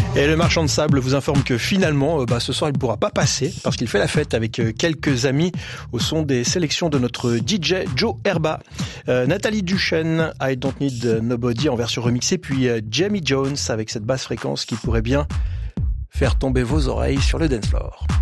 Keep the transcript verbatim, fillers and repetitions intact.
Et le marchand de sable vous informe que finalement, bah, ce soir, il ne pourra pas passer parce qu'il fait la fête avec quelques amis au son des sélections de notre D J Joe Herba. Euh, Nathalie Duchesne, I Don't Need Nobody en version remixée, puis euh, Jamie Jones avec cette basse fréquence qui pourrait bien faire tomber vos oreilles sur le dance floor.